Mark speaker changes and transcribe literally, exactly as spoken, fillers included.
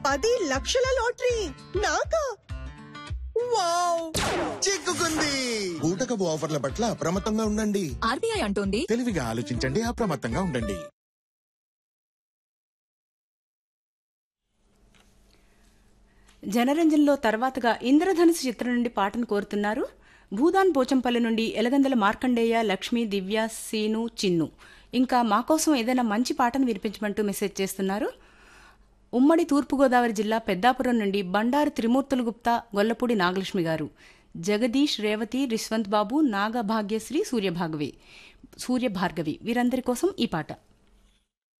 Speaker 1: పది లక్షల లాటరీ నాకా? వావ్,
Speaker 2: చిక్కుకుంది. ఊటకపు ఆఫర్ల పట్ల అప్రమత్తంగా ఉండండి.
Speaker 3: ఆర్బీఐ అంటోంది
Speaker 4: తెలివిగా ఆలోచించండి, అప్రమత్తంగా ఉండండి.
Speaker 5: జనరంజన్లో తర్వాతగా ఇంద్రధనుసు చిత్రం నుండి పాటను కోరుతున్నారు. భూదాన్ పోచంపల్లి నుండి ఎలగందల మార్కండేయ, లక్ష్మి, దివ్య, సీను, చిన్ను. ఇంకా మా కోసం ఏదైనా మంచి పాటను వినిపించమంటూ మెసేజ్ చేస్తున్నారు. ఉమ్మడి తూర్పుగోదావరి జిల్లా పెద్దాపురం నుండి బండారు త్రిమూర్తులు గుప్తా, గొల్లపూడి నాగలక్ష్మి గారు, జగదీష్, రేవతి, రిష్వంత్ బాబు, నాగభాగ్యశ్రీ, సూర్యభాగవి సూర్యభార్గవి వీరందరి కోసం ఈ పాట.